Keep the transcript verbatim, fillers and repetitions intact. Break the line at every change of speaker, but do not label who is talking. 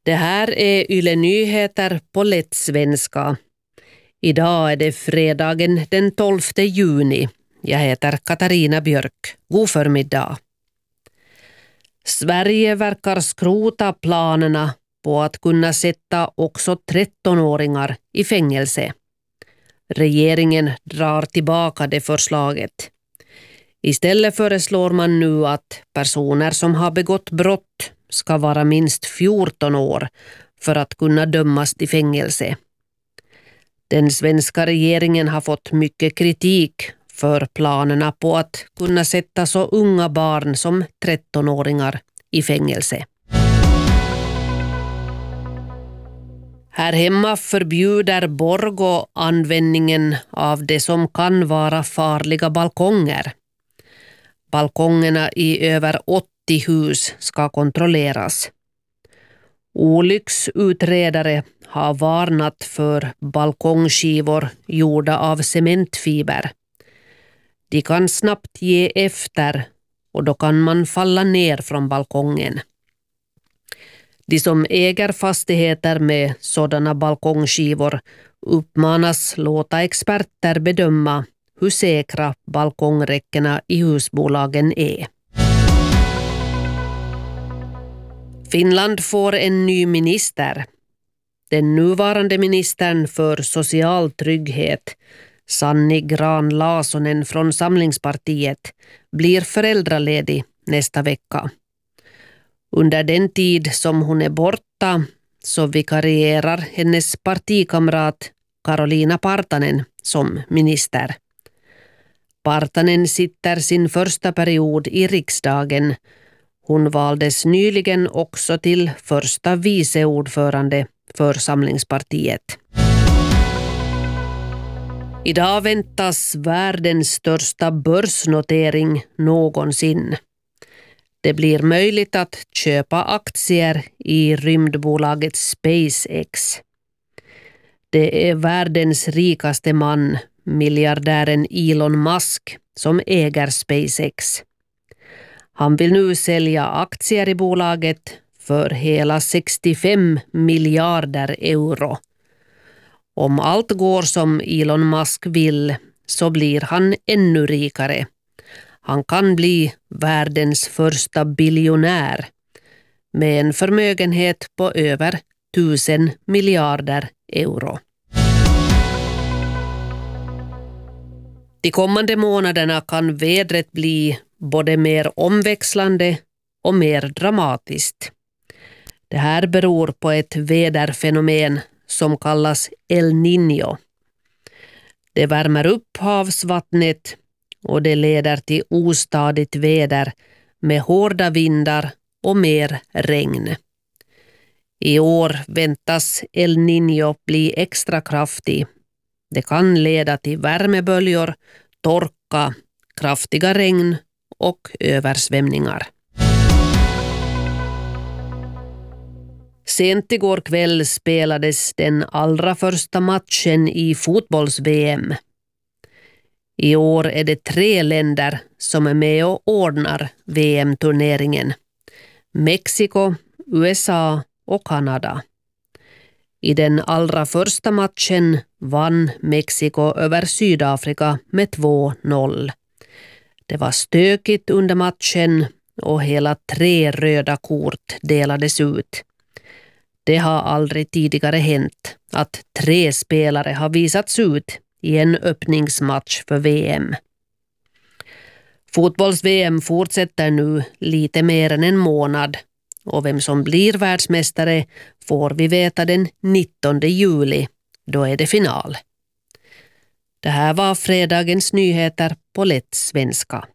Det här är Yle Nyheter på lättsvenska. Idag är det fredagen den tolfte juni. Jag heter Katarina Björk. God förmiddag. Sverige verkar skrota planerna på att kunna sätta också trettonåringar i fängelse. Regeringen drar tillbaka det förslaget. Istället föreslår man nu att personer som har begått brott ska vara minst fjorton år för att kunna dömas till fängelse. Den svenska regeringen har fått mycket kritik för planerna på att kunna sätta så unga barn som trettonåringar i fängelse. Här hemma förbjuder Borgå användningen av det som kan vara farliga balkonger. Balkongerna i över åttio hus ska kontrolleras. Olycksutredare har varnat för balkongskivor gjorda av cementfiber. De kan snabbt ge efter och då kan man falla ner från balkongen. De som äger fastigheter med sådana balkongskivor uppmanas låta experter bedöma hur säkra balkongräckena i husbolagen är. Finland får en ny minister. Den nuvarande ministern för social trygghet, Sanni Grahn-Laasonen från Samlingspartiet, blir föräldraledig nästa vecka. Under den tid som hon är borta så vikarierar hennes partikamrat Karoliina Partanen som minister. Partanen sitter sin första period i riksdagen. Hon valdes nyligen också till första viceordförande för Samlingspartiet. Idag väntas världens största börsnotering någonsin. Det blir möjligt att köpa aktier i rymdbolaget SpaceX. Det är världens rikaste man, miljardären Elon Musk, som äger SpaceX. Han vill nu sälja aktier i bolaget för hela sextiofem miljarder euro. Om allt går som Elon Musk vill så blir han ännu rikare. Han kan bli världens första biljonär med en förmögenhet på över tusen miljarder euro. De kommande månaderna kan vädret bli både mer omväxlande och mer dramatiskt. Det här beror på ett väderfenomen som kallas El Niño. Det värmer upp havsvattnet och det leder till ostadigt väder med hårda vindar och mer regn. I år väntas El Niño bli extra kraftig. Det kan leda till värmeböljor, torka, kraftiga regn och översvämningar. Sent igår kväll spelades den allra första matchen i fotbolls-V M. I år är det tre länder som är med och ordnar V M-turneringen. Mexiko, U S A och Kanada. I den allra första matchen vann Mexiko över Sydafrika med två noll. Det var stökigt under matchen och hela tre röda kort delades ut. Det har aldrig tidigare hänt att tre spelare har visats ut i en öppningsmatch för V M. Fotbolls-V M fortsätter nu lite mer än en månad och vem som blir världsmästare får vi veta den nittonde juli. Då är det final. Det här var fredagens nyheter på lättsvenska.